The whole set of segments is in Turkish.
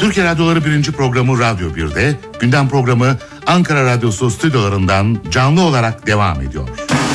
Türkiye Radyoları 1. programı Radyo 1'de, gündem programı Ankara Radyosu stüdyolarından canlı olarak devam ediyor.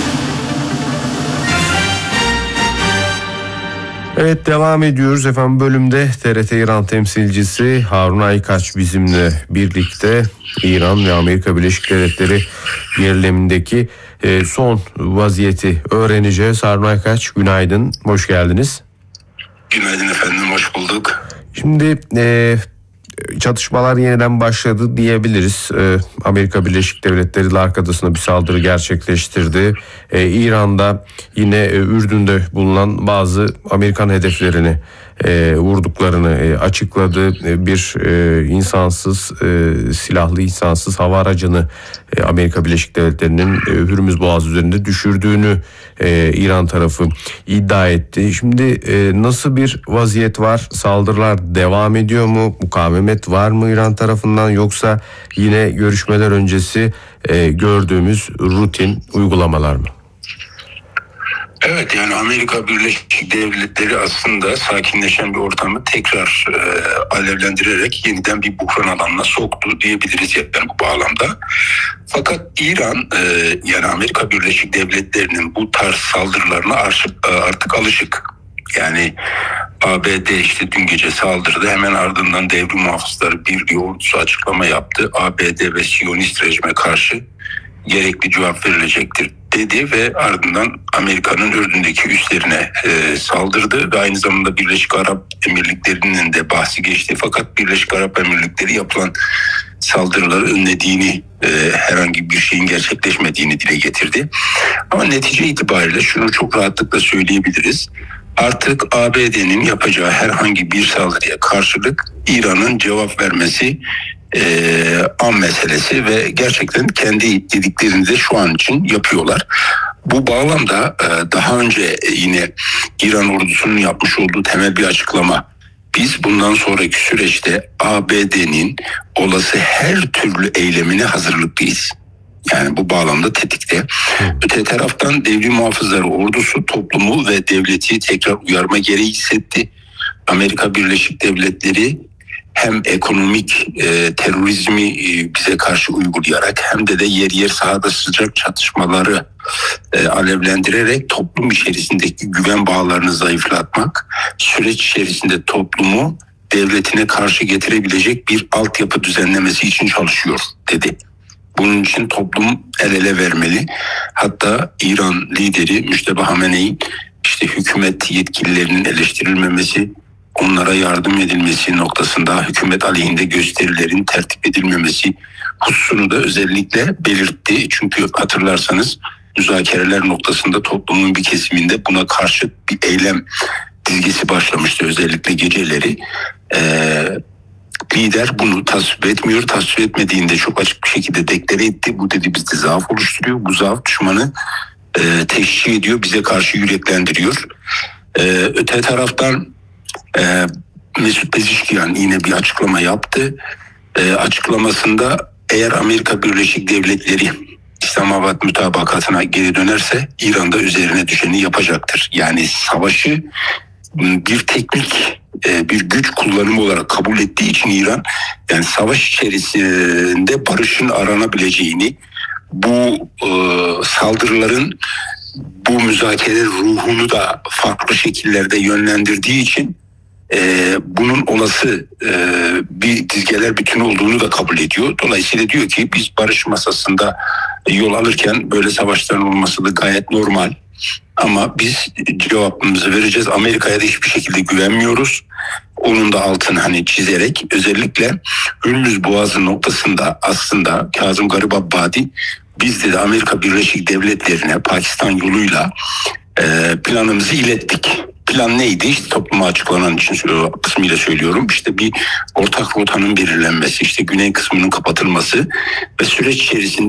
Evet, devam ediyoruz efendim. Bölümde TRT İran temsilcisi Harun Aykaç bizimle birlikte İran ve Amerika Birleşik Devletleri gerilimindeki son vaziyeti öğreneceğiz. Harun Aykaç, günaydın, hoş geldiniz. Günaydın efendim, hoş bulduk. Şimdi çatışmalar yeniden başladı diyebiliriz. Amerika Birleşik Devletleri Lark Adası'na bir saldırı gerçekleştirdi. İran'da yine Ürdün'de bulunan bazı Amerikan hedeflerini vurduklarını açıkladı. Bir silahlı insansız hava aracını Amerika Birleşik Devletleri'nin Hürmüz Boğazı üzerinde düşürdüğünü İran tarafı iddia etti. Şimdi nasıl bir vaziyet var? Saldırılar devam ediyor mu? Mukavemet var mı İran tarafından, yoksa yine görüşmeler öncesi gördüğümüz rutin uygulamalar mı? Evet, yani Amerika Birleşik Devletleri aslında sakinleşen bir ortamı tekrar alevlendirerek yeniden bir buhran alanına soktu diyebiliriz yani bu bağlamda. Fakat İran yani Amerika Birleşik Devletleri'nin bu tarz saldırılarına artık alışık. Yani ABD işte dün gece saldırdı, hemen ardından Devrim Muhafızları Birliği ordusu açıklama yaptı. ABD ve Siyonist rejime karşı gerekli cevap verilecektir dedi ve ardından Amerika'nın Ürdün'deki üslerine saldırdı ve aynı zamanda Birleşik Arap Emirlikleri'nin de bahsi geçti. Fakat Birleşik Arap Emirlikleri yapılan saldırıları önlediğini, herhangi bir şeyin gerçekleşmediğini dile getirdi. Ama netice itibariyle şunu çok rahatlıkla söyleyebiliriz. Artık ABD'nin yapacağı herhangi bir saldırıya karşılık İran'ın cevap vermesi an meselesi ve gerçekten kendi dediklerini de şu an için yapıyorlar. Bu bağlamda daha önce yine İran ordusunun yapmış olduğu temel bir açıklama. Biz bundan sonraki süreçte ABD'nin olası her türlü eylemine hazırlıklıyız. Yani bu bağlamda tetikte. Öte taraftan Devrim Muhafızları ordusu toplumu ve devleti tekrar uyarma gereği hissetti. Amerika Birleşik Devletleri hem ekonomik terörizmi bize karşı uygulayarak hem de yer yer sahada sıcak çatışmaları alevlendirerek toplum içerisindeki güven bağlarını zayıflatmak, süreç içerisinde toplumu devletine karşı getirebilecek bir altyapı düzenlemesi için çalışıyor dedi. Bunun için toplum el ele vermeli. Hatta İran lideri Müşteba Hamenei işte hükümet yetkililerinin eleştirilmemesi, onlara yardım edilmesi noktasında hükümet aleyhinde gösterilerin tertip edilmemesi hususunu da özellikle belirtti. Çünkü hatırlarsanız müzakereler noktasında toplumun bir kesiminde buna karşı bir eylem dizgesi başlamıştı, özellikle geceleri. Lider bunu tasvip etmiyor. Tasvip etmediğinde çok açık bir şekilde deklare etti. Bu dedi bizde zaaf oluşturuyor. Bu zaaf düşmanı teşvik ediyor, bize karşı yüreklendiriyor. Öte taraftan Mesut Pezeshkian yine bir açıklama yaptı. Açıklamasında eğer Amerika Birleşik Devletleri İslamabad mutabakatına geri dönerse İran da üzerine düşeni yapacaktır. Yani savaşı bir teknik, bir güç kullanımı olarak kabul ettiği için İran, yani savaş içerisinde barışın aranabileceğini, bu saldırıların bu müzakere ruhunu da farklı şekillerde yönlendirdiği için bunun olası bir dizgeler bütünü olduğunu da kabul ediyor. Dolayısıyla diyor ki biz barış masasında yol alırken böyle savaşların olması da gayet normal. Ama biz cevabımızı vereceğiz. Amerika'ya da hiçbir şekilde güvenmiyoruz. Onun da altını çizerek özellikle Hürmüz Boğazı noktasında aslında Kazım Garibabbadi biz de Amerika Birleşik Devletleri'ne Pakistan yoluyla planımızı ilettik. Plan neydi? İşte topluma açıklanan için kısmıyla söylüyorum. İşte bir ortak rotanın belirlenmesi, işte güney kısmının kapatılması ve süreç içerisinde